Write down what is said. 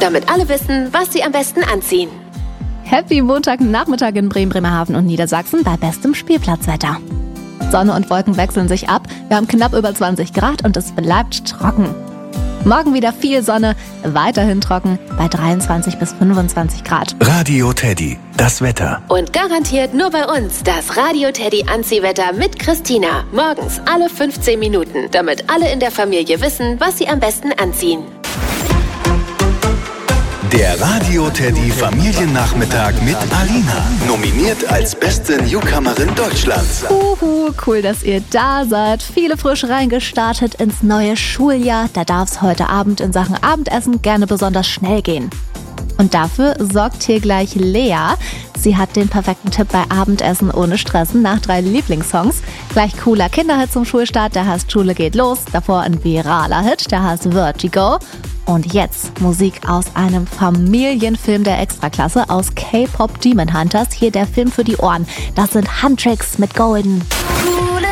damit alle wissen, was sie am besten anziehen. Happy Montagnachmittag in Bremen, Bremerhaven und Niedersachsen bei bestem Spielplatzwetter. Sonne und Wolken wechseln sich ab. Wir haben knapp über 20 Grad und es bleibt trocken. Morgen wieder viel Sonne, weiterhin trocken bei 23 bis 25 Grad. Radio Teddy, das Wetter. Und garantiert nur bei uns das Radio Teddy Anziehwetter mit Christina. Morgens alle 15 Minuten, damit alle in der Familie wissen, was sie am besten anziehen. Der Radio Teddy Familiennachmittag mit Alina. Nominiert als beste Newcomerin Deutschlands. Cool, dass ihr da seid. Viele frisch reingestartet ins neue Schuljahr. Da darf es heute Abend in Sachen Abendessen gerne besonders schnell gehen. Und dafür sorgt hier gleich Lea. Sie hat den perfekten Tipp bei Abendessen ohne Stressen nach 3 Lieblingssongs. Gleich cooler Kinderhit zum Schulstart, der heißt Schule geht los. Davor ein viraler Hit, der heißt Vertigo. Und jetzt Musik aus einem Familienfilm der Extraklasse aus K-Pop Demon Hunters. Hier der Film für die Ohren. Das sind Handtricks mit Golden.